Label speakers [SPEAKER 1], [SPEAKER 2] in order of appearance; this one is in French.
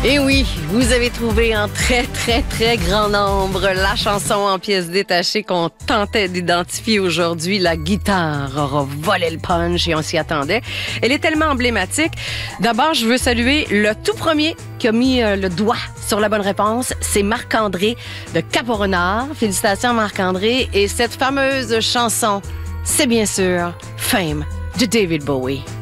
[SPEAKER 1] Et oui, vous avez trouvé en très, très, très grand nombre la chanson en pièces détachées qu'on tentait d'identifier aujourd'hui. La guitare aura volé le punch et on s'y attendait. Elle est tellement emblématique. D'abord, je veux saluer le tout premier qui a mis le doigt sur la bonne réponse. C'est Marc-André de Cap-au-Renard. Félicitations Marc-André. Et cette fameuse chanson, c'est bien sûr Fame de David Bowie.